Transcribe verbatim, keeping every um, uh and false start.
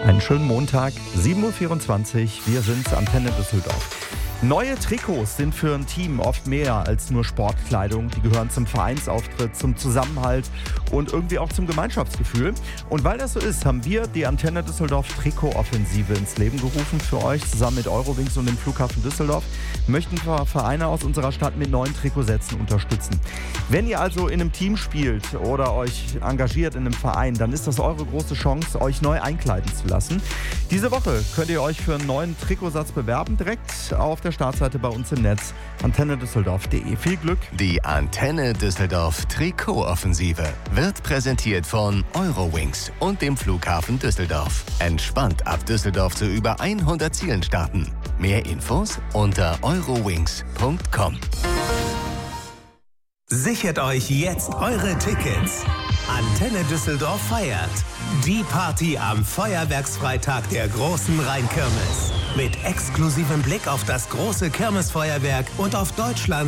Einen schönen Montag, sieben Uhr vierundzwanzig, wir sind Antenne Düsseldorf. Neue Trikots sind für ein Team oft mehr als nur Sportkleidung. Die gehören zum Vereinsauftritt, zum Zusammenhalt und irgendwie auch zum Gemeinschaftsgefühl. Und weil das so ist, haben wir die Antenne Düsseldorf Trikot-Offensive ins Leben gerufen für euch. Zusammen mit Eurowings und dem Flughafen Düsseldorf möchten wir Vereine aus unserer Stadt mit neuen Trikotsätzen unterstützen. Wenn ihr also in einem Team spielt oder euch engagiert in einem Verein, dann ist das eure große Chance, euch neu einkleiden zu lassen. Diese Woche könnt ihr euch für einen neuen Trikotsatz bewerben, direkt auf der Startseite bei uns im Netz, antenne düsseldorf punkt de. Viel Glück! Die Antenne Düsseldorf Trikot-Offensive wird präsentiert von Eurowings und dem Flughafen Düsseldorf. Entspannt ab Düsseldorf zu über hundert Zielen starten. Mehr Infos unter eurowings punkt com. Sichert euch jetzt eure Tickets. Antenne Düsseldorf feiert die Party am Feuerwerksfreitag der großen Rheinkirmes. Mit exklusivem Blick auf das große Kirmesfeuerwerk und auf Deutschland